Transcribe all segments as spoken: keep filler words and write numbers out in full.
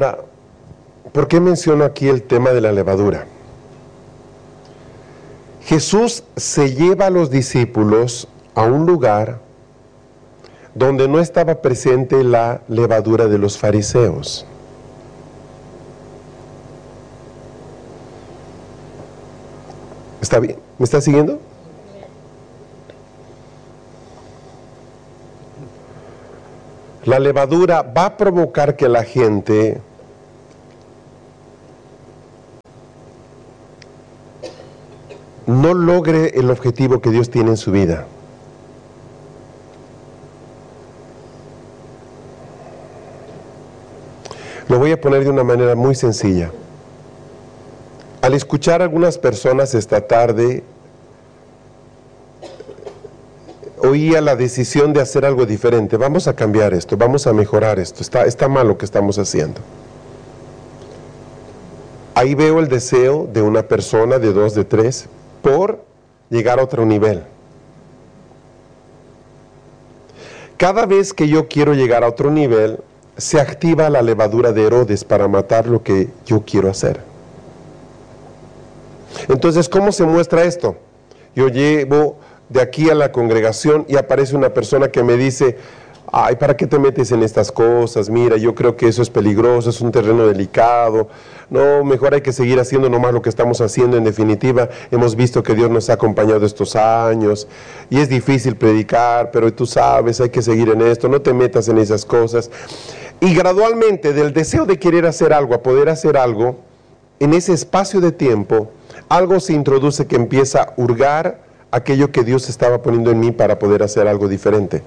Ahora, ¿por qué menciono aquí el tema de la levadura? Jesús se lleva a los discípulos a un lugar donde no estaba presente la levadura de los fariseos. ¿Está bien? ¿Me está siguiendo? La levadura va a provocar que la gente no logre el objetivo que Dios tiene en su vida. Lo voy a poner de una manera muy sencilla. Al escuchar a algunas personas esta tarde, oía la decisión de hacer algo diferente. Vamos a cambiar esto, vamos a mejorar esto. Está, está mal lo que estamos haciendo. Ahí veo el deseo de una persona, de dos, de tres, por llegar a otro nivel. Cada vez que yo quiero llegar a otro nivel, se activa la levadura de Herodes para matar lo que yo quiero hacer. Entonces, ¿cómo se muestra esto? Yo llevo de aquí a la congregación y aparece una persona que me dice: ay, ¿para qué te metes en estas cosas? Mira, yo creo que eso es peligroso, es un terreno delicado. No, mejor hay que seguir haciendo nomás lo que estamos haciendo. En definitiva, hemos visto que Dios nos ha acompañado estos años y es difícil predicar, pero tú sabes, hay que seguir en esto, no te metas en esas cosas. Y gradualmente, del deseo de querer hacer algo a poder hacer algo, en ese espacio de tiempo, algo se introduce que empieza a hurgar aquello que Dios estaba poniendo en mí para poder hacer algo diferente.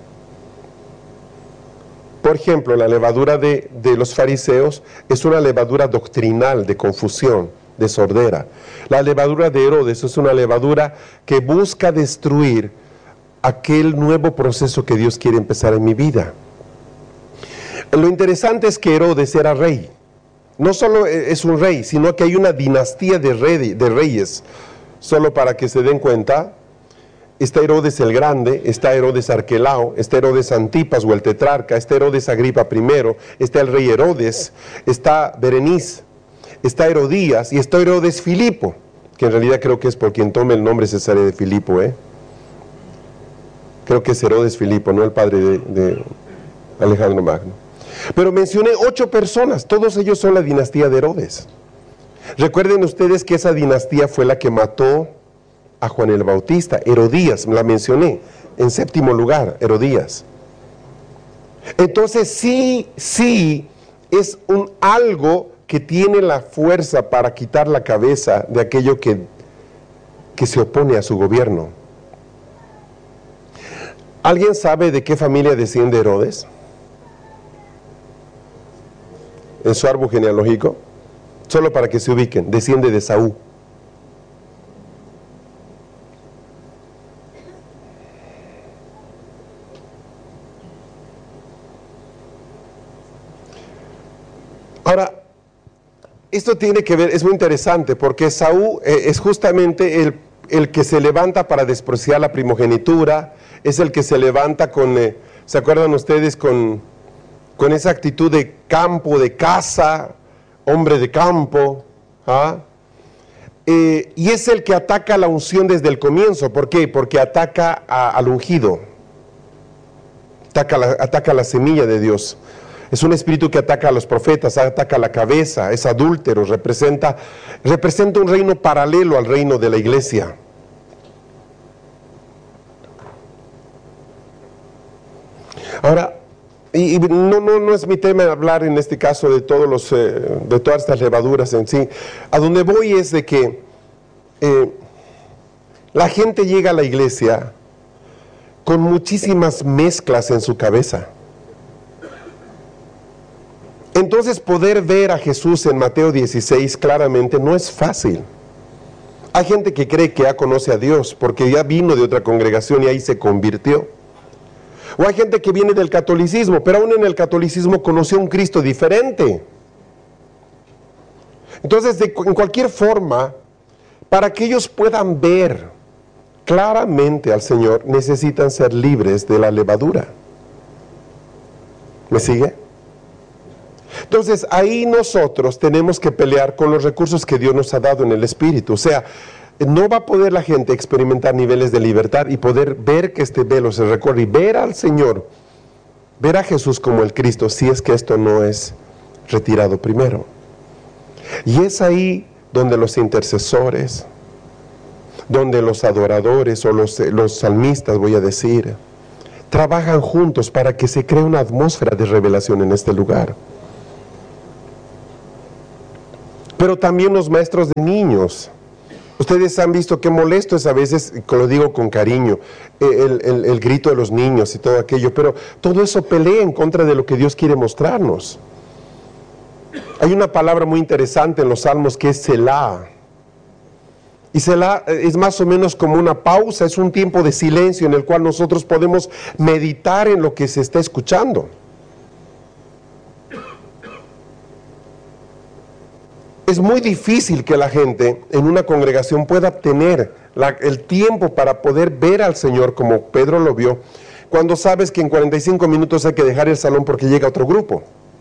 Por ejemplo, la levadura de, de los fariseos es una levadura doctrinal de confusión, de sordera. La levadura de Herodes es una levadura que busca destruir aquel nuevo proceso que Dios quiere empezar en mi vida. Lo interesante es que Herodes era rey. No solo es un rey, sino que hay una dinastía de, rey, de reyes. Solo para que se den cuenta, está Herodes el Grande, está Herodes Arquelao, está Herodes Antipas o el tetrarca, está Herodes Agripa primero, está el rey Herodes, está Berenice, está Herodías y está Herodes Filipo, que en realidad creo que es por quien tome el nombre Cesarea de Filipo, ¿eh? Creo que es Herodes Filipo, no el padre de, de Alejandro Magno. Pero mencioné ocho personas, todos ellos son la dinastía de Herodes. Recuerden ustedes que esa dinastía fue la que mató a Juan el Bautista. Herodías, la mencioné, en séptimo lugar, Herodías. Entonces sí, sí, es un algo que tiene la fuerza para quitar la cabeza de aquello que, que se opone a su gobierno. ¿Alguien sabe de qué familia desciende Herodes? En su árbol genealógico, solo para que se ubiquen, desciende de Saúl. Ahora, esto tiene que ver, es muy interesante, porque Saúl eh, es justamente el, el que se levanta para despreciar la primogenitura, es el que se levanta con, eh, ¿se acuerdan ustedes con... con esa actitud de campo, de casa, hombre de campo, ¿ah? eh, y es el que ataca la unción desde el comienzo? ¿Por qué? Porque ataca a, al ungido, ataca la, ataca la semilla de Dios. Es un espíritu que ataca a los profetas, ataca la cabeza, es adúltero, representa, representa un reino paralelo al reino de la iglesia. Ahora, y, y no, no, no es mi tema hablar en este caso de, todos los, eh, de todas estas levaduras en sí. A donde voy es de que eh, la gente llega a la iglesia con muchísimas mezclas en su cabeza. Entonces poder ver a Jesús en Mateo dieciséis claramente no es fácil. Hay gente que cree que ya conoce a Dios porque ya vino de otra congregación y ahí se convirtió. O hay gente que viene del catolicismo, pero aún en el catolicismo conoció un Cristo diferente. Entonces, de, en cualquier forma, para que ellos puedan ver claramente al Señor, necesitan ser libres de la levadura. ¿Me sigue? Entonces ahí nosotros tenemos que pelear con los recursos que Dios nos ha dado en el Espíritu. O sea, no va a poder la gente experimentar niveles de libertad y poder ver que este velo se recorre y ver al Señor, ver a Jesús como el Cristo, si es que esto no es retirado primero. Y es ahí donde los intercesores, donde los adoradores o los, los salmistas, voy a decir, trabajan juntos para que se cree una atmósfera de revelación en este lugar. Pero también los maestros de niños. Ustedes han visto qué molesto es a veces, y lo digo con cariño, el, el, el grito de los niños y todo aquello, pero todo eso pelea en contra de lo que Dios quiere mostrarnos. Hay una palabra muy interesante en los Salmos que es Selah. Y Selah es más o menos como una pausa, es un tiempo de silencio en el cual nosotros podemos meditar en lo que se está escuchando. Es muy difícil que la gente en una congregación pueda tener la, el tiempo para poder ver al Señor como Pedro lo vio, cuando sabes que en cuarenta y cinco minutos hay que dejar el salón porque llega otro grupo.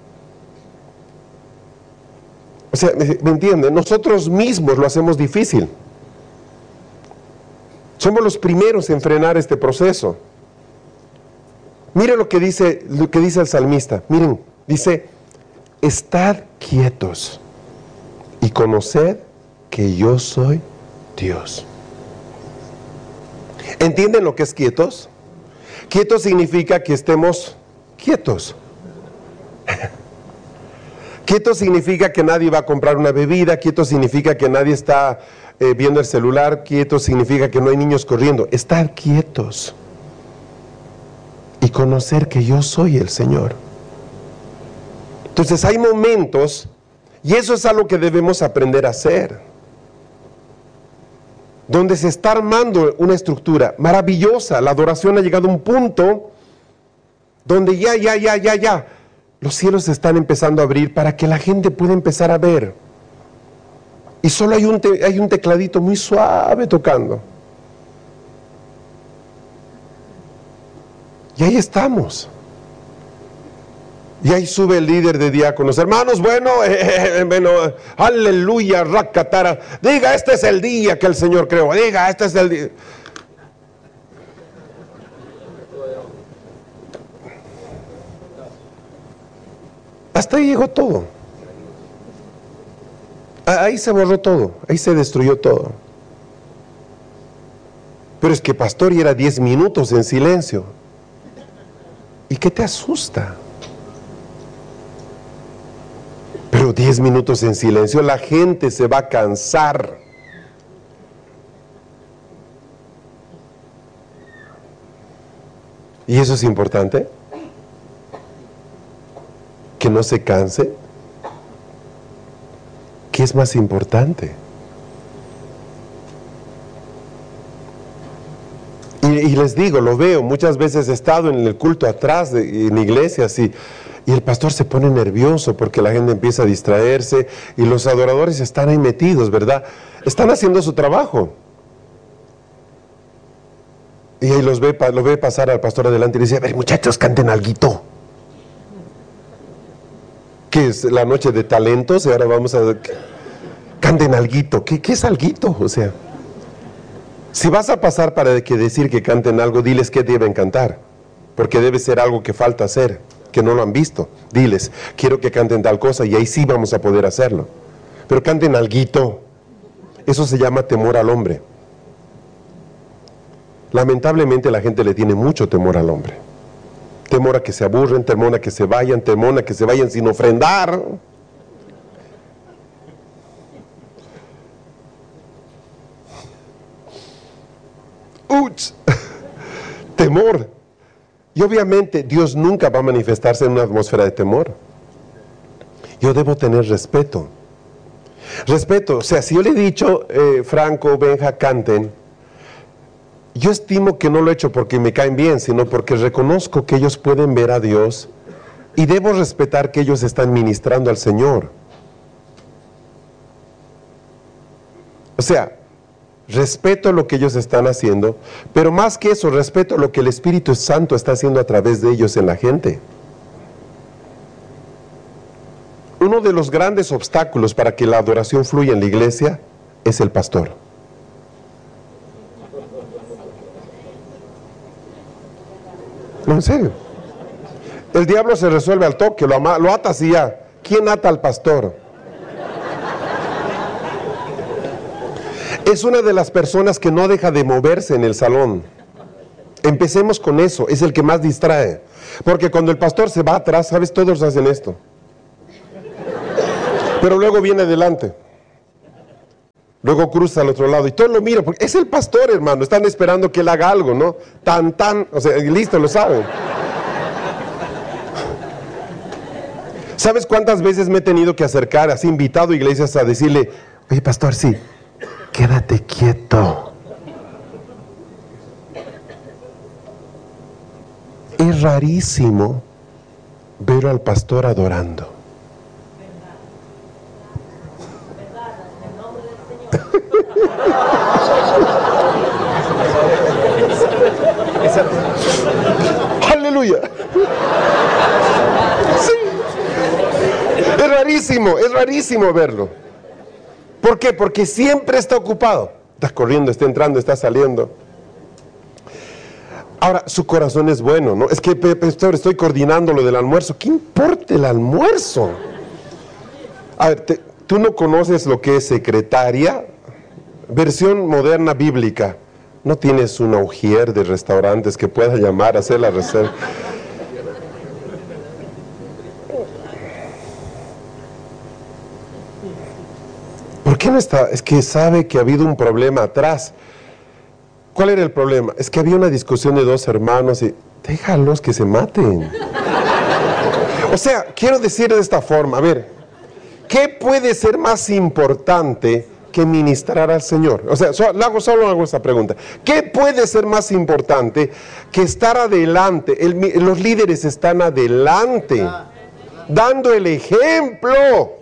O sea, ¿me entienden? Nosotros mismos lo hacemos difícil. Somos los primeros en frenar este proceso. Miren lo que dice, lo que dice el salmista. Miren, dice, estad quietos y conoced que yo soy Dios. ¿Entienden lo que es quietos? Quietos significa que estemos quietos. Quieto significa que nadie va a comprar una bebida, quieto significa que nadie está eh, viendo el celular, quieto significa que no hay niños corriendo. Estar quietos y conocer que yo soy el Señor. Entonces hay momentos, y eso es algo que debemos aprender a hacer, donde se está armando una estructura maravillosa. La adoración ha llegado a un punto donde ya, ya, ya, ya, ya, los cielos se están empezando a abrir para que la gente pueda empezar a ver. Y solo hay un, te, hay un tecladito muy suave tocando. Y ahí estamos. Y ahí sube el líder de diáconos. Hermanos, bueno, eh, bueno, aleluya, racatara. Diga, este es el día que el Señor creó. Diga, este es el día. Hasta ahí llegó todo. Ahí se borró todo, ahí se destruyó todo. Pero es que pastor, y era diez minutos en silencio. ¿Y qué te asusta? Pero diez minutos en silencio, la gente se va a cansar. ¿Y eso es importante? ¿Que no se canse? ¿Qué es más importante? Y, y les digo, lo veo, muchas veces he estado en el culto atrás, de, en iglesias, y, y el pastor se pone nervioso porque la gente empieza a distraerse, y los adoradores están ahí metidos, ¿verdad? Están haciendo su trabajo. Y ahí los ve, lo ve pasar al pastor adelante y dice, a ver muchachos, canten alguito. ¿Qué es la noche de talentos? Y ahora vamos a... Canten alguito. ¿Qué, qué es alguito? O sea, si vas a pasar para que decir que canten algo, diles qué deben cantar. Porque debe ser algo que falta hacer, que no lo han visto. Diles, quiero que canten tal cosa y ahí sí vamos a poder hacerlo. Pero canten alguito. Eso se llama temor al hombre. Lamentablemente la gente le tiene mucho temor al hombre. Temor a que se aburren, temor a que se vayan, temor a que se vayan sin ofrendar. ¡Uch! Temor. Y obviamente Dios nunca va a manifestarse en una atmósfera de temor. Yo debo tener respeto. Respeto, o sea, si yo le he dicho, eh, Franco, Benja, canten, yo estimo que no lo he hecho porque me caen bien, sino porque reconozco que ellos pueden ver a Dios y debo respetar que ellos están ministrando al Señor. O sea, respeto lo que ellos están haciendo, pero más que eso, respeto lo que el Espíritu Santo está haciendo a través de ellos en la gente. uno de los grandes obstáculos para que la adoración fluya en la iglesia es el pastor. No, en serio. El diablo se resuelve al toque, lo, ama, lo atas y ya. ¿Quién ata al pastor? Es una de las personas que no deja de moverse en el salón. Empecemos con eso, es el que más distrae. Porque cuando el pastor se va atrás, ¿sabes? Todos hacen esto. Pero luego viene adelante. Luego cruza al otro lado y todos lo miran, porque es el pastor, hermano. Están esperando que él haga algo, ¿no? Tan, tan, o sea, listo, lo saben. ¿Sabes cuántas veces me he tenido que acercar, así invitado a iglesias a decirle, oye, pastor, sí, quédate quieto? Es rarísimo ver al pastor adorando. Aleluya. Sí. Es rarísimo, es rarísimo verlo. ¿Por qué? Porque siempre está ocupado. Está corriendo, está entrando, está saliendo. Ahora, su corazón es bueno, ¿no? Es que, pastor, estoy coordinando lo del almuerzo. ¿Qué importa el almuerzo? A ver, te, ¿tú no conoces lo que es secretaria? Versión moderna bíblica. ¿No tienes un augier de restaurantes que pueda llamar a hacer la reserva? ¿Por qué no está? Es que sabe que ha habido un problema atrás. ¿Cuál era el problema? Es que había una discusión de dos hermanos y déjalos que se maten. O sea, quiero decir de esta forma, a ver, ¿qué puede ser más importante que ministrar al Señor? O sea, solo hago, solo hago esta pregunta. ¿Qué puede ser más importante que estar adelante? El, los líderes están adelante, dando el ejemplo.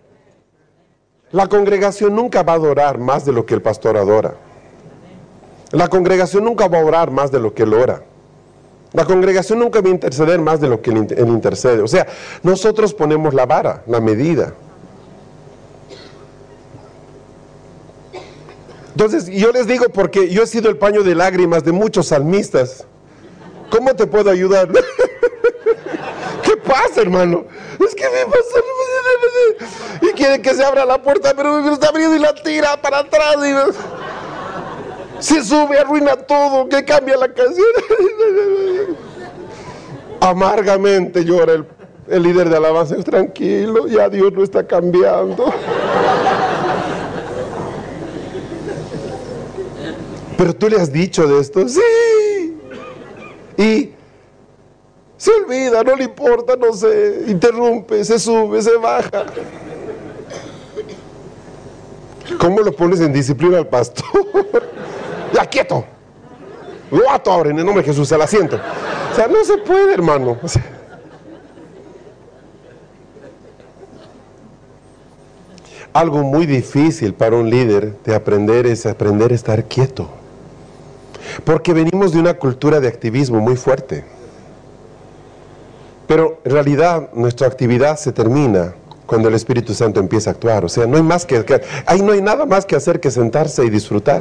La congregación nunca va a adorar más de lo que el pastor adora. La congregación nunca va a orar más de lo que él ora. La congregación nunca va a interceder más de lo que él intercede. O sea, nosotros ponemos la vara, la medida. Entonces, yo les digo porque yo he sido el paño de lágrimas de muchos salmistas. ¿Cómo te puedo ayudar? ¿Qué pasa, hermano? Es que me pasa... Y quiere que se abra la puerta, pero me está abriendo y la tira para atrás. Y... se sube, arruina todo, que cambia la canción. Amargamente llora el, el líder de alabanza. Tranquilo, ya Dios lo está cambiando. Pero tú le has dicho de esto, sí. Y se olvida, no le importa, no se interrumpe, se sube, se baja. ¿Cómo lo pones en disciplina al pastor? Ya, quieto. Lo ato ahora en el nombre de Jesús al asiento. O sea, no se puede, hermano. O sea, algo muy difícil para un líder de aprender es aprender a estar quieto. Porque venimos de una cultura de activismo muy fuerte. Pero en realidad nuestra actividad se termina cuando el Espíritu Santo empieza a actuar. O sea, no hay más que, que ahí no hay nada más que hacer que sentarse y disfrutar.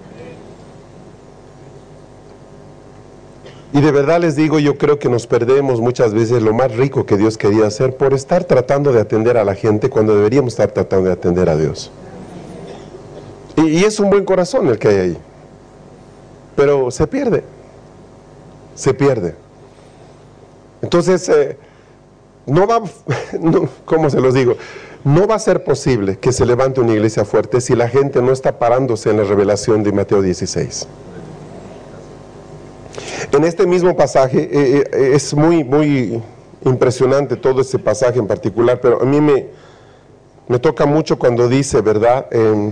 Y de verdad les digo, yo creo que nos perdemos muchas veces lo más rico que Dios quería hacer por estar tratando de atender a la gente cuando deberíamos estar tratando de atender a Dios. Y, y es un buen corazón el que hay ahí. Pero se pierde. Se pierde. Entonces, eh, no va, no, ¿cómo se los digo? No va a ser posible que se levante una iglesia fuerte si la gente no está parándose en la revelación de Mateo dieciséis. En este mismo pasaje, eh, eh, es muy, muy impresionante todo este pasaje en particular, pero a mí me, me toca mucho cuando dice, ¿verdad? Eh,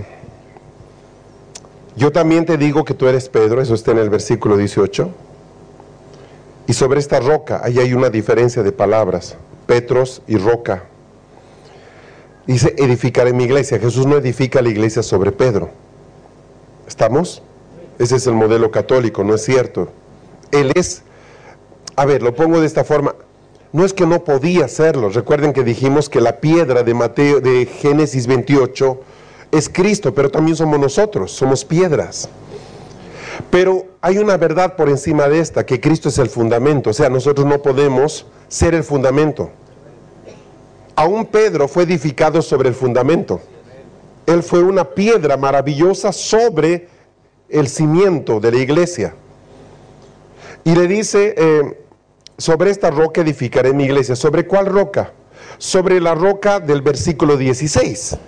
yo también te digo que tú eres Pedro, eso está en el versículo dieciocho. Y sobre esta roca, ahí hay una diferencia de palabras, Petros y roca. Dice, edificaré mi iglesia. Jesús no edifica la iglesia sobre Pedro. ¿Estamos? Ese es el modelo católico, ¿no es cierto? Él es, a ver, lo pongo de esta forma, no es que no podía hacerlo. Recuerden que dijimos que la piedra de Mateo, de Génesis veintiocho, es Cristo, pero también somos nosotros, somos piedras. Pero hay una verdad por encima de esta, que Cristo es el fundamento, o sea, nosotros no podemos ser el fundamento. Aún Pedro fue edificado sobre el fundamento. Él fue una piedra maravillosa sobre el cimiento de la iglesia. Y le dice, eh, sobre esta roca edificaré mi iglesia. ¿Sobre cuál roca? Sobre la roca del versículo dieciséis.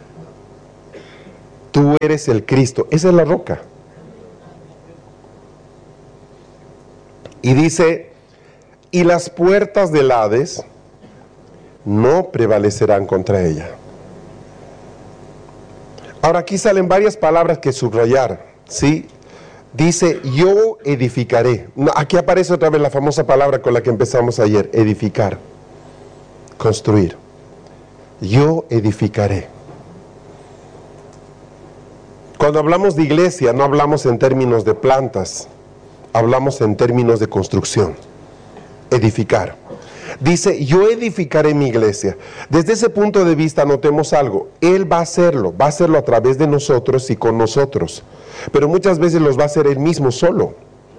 Tú eres el Cristo, esa es la roca. Y dice, y las puertas del Hades no prevalecerán contra ella. Ahora aquí salen varias palabras que subrayar, ¿sí? Dice, yo edificaré. Aquí aparece otra vez la famosa palabra con la que empezamos ayer, edificar, construir. Yo edificaré. Cuando hablamos de iglesia, no hablamos en términos de plantas, hablamos en términos de construcción, edificar. Dice, yo edificaré mi iglesia. Desde ese punto de vista notemos algo, Él va a hacerlo, va a hacerlo a través de nosotros y con nosotros, pero muchas veces los va a hacer Él mismo solo.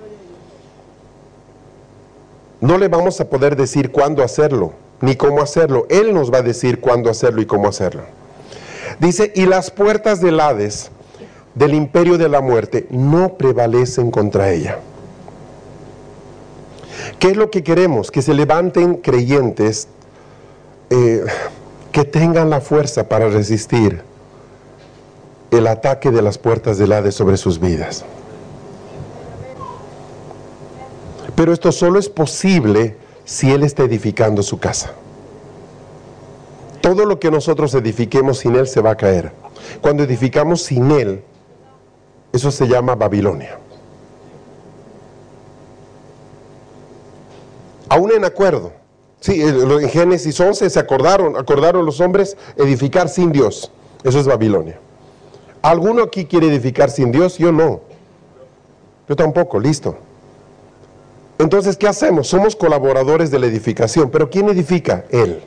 No le vamos a poder decir cuándo hacerlo, ni cómo hacerlo, Él nos va a decir cuándo hacerlo y cómo hacerlo. Dice, y las puertas del Hades, del imperio de la muerte, no prevalecen contra ella. ¿Qué es lo que queremos? Que se levanten creyentes eh, que tengan la fuerza para resistir el ataque de las puertas del Hades sobre sus vidas. Pero esto solo es posible si Él está edificando su casa. Todo lo que nosotros edifiquemos sin Él se va a caer. Cuando edificamos sin Él, eso se llama Babilonia. Aún en acuerdo. Sí, en Génesis once se acordaron, acordaron los hombres edificar sin Dios. Eso es Babilonia. ¿Alguno aquí quiere edificar sin Dios? Yo no. Yo tampoco, listo. Entonces, ¿qué hacemos? Somos colaboradores de la edificación, pero ¿quién edifica? Él.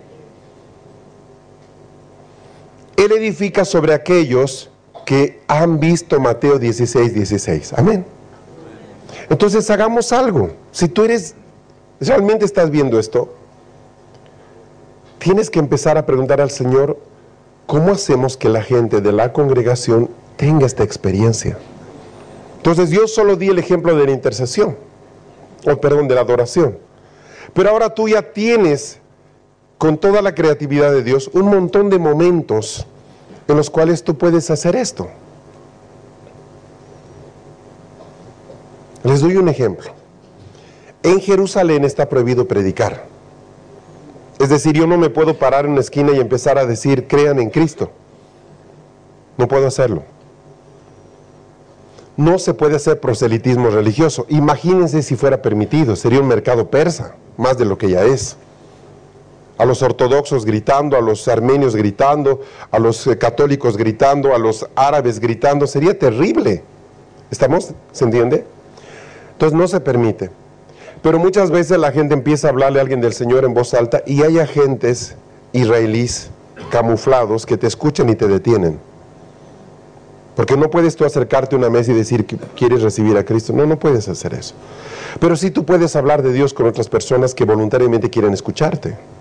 Él edifica sobre aquellos que han visto Mateo dieciséis, dieciséis. Amén. Entonces, hagamos algo. Si tú eres... ¿realmente estás viendo esto? Tienes que empezar a preguntar al Señor, ¿cómo hacemos que la gente de la congregación tenga esta experiencia? Entonces yo solo di el ejemplo de la intercesión, o perdón, de la adoración. Pero ahora tú ya tienes, con toda la creatividad de Dios, un montón de momentos en los cuales tú puedes hacer esto. Les doy un ejemplo. En Jerusalén está prohibido predicar. Es decir, yo no me puedo parar en una esquina y empezar a decir, crean en Cristo. No puedo hacerlo. No se puede hacer proselitismo religioso. Imagínense si fuera permitido, sería un mercado persa, más de lo que ya es. A los ortodoxos gritando, a los armenios gritando, a los eh, católicos gritando, a los árabes gritando, sería terrible. ¿Estamos? ¿Se entiende? Entonces no se permite. Pero muchas veces la gente empieza a hablarle a alguien del Señor en voz alta y hay agentes israelíes camuflados que te escuchan y te detienen. Porque no puedes tú acercarte a una mesa y decir que quieres recibir a Cristo. No, no puedes hacer eso. Pero sí tú puedes hablar de Dios con otras personas que voluntariamente quieren escucharte.